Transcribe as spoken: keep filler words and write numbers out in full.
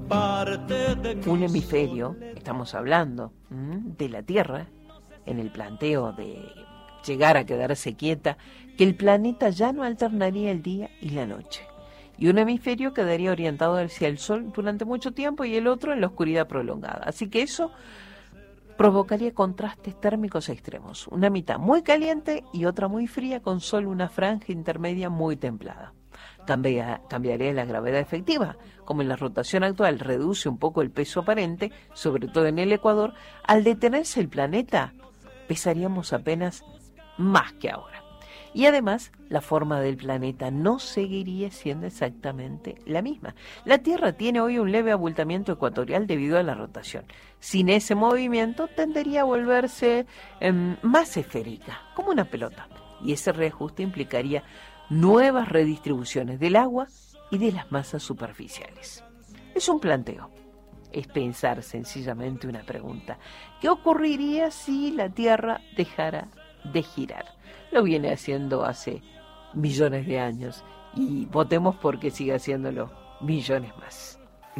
Un hemisferio, estamos hablando ¿m? de la Tierra, en el planteo de llegar a quedarse quieta, que el planeta ya no alternaría el día y la noche. Y un hemisferio quedaría orientado hacia el Sol durante mucho tiempo y el otro en la oscuridad prolongada. Así que eso provocaría contrastes térmicos extremos. Una mitad muy caliente y otra muy fría, con solo una franja intermedia muy templada. Cambia, cambiaría la gravedad efectiva, como en la rotación actual reduce un poco el peso aparente, sobre todo en el ecuador. Al detenerse el planeta, pesaríamos apenas más que ahora. Y además, la forma del planeta no seguiría siendo exactamente la misma. La Tierra tiene hoy un leve abultamiento ecuatorial debido a la rotación. Sin ese movimiento, tendería a volverse eh, más esférica, como una pelota. Y ese reajuste implicaría nuevas redistribuciones del agua y de las masas superficiales. Es un planteo. Es pensar sencillamente una pregunta. ¿Qué ocurriría si la Tierra dejara de girar? Lo viene haciendo hace millones de años y votemos porque siga haciéndolo millones más.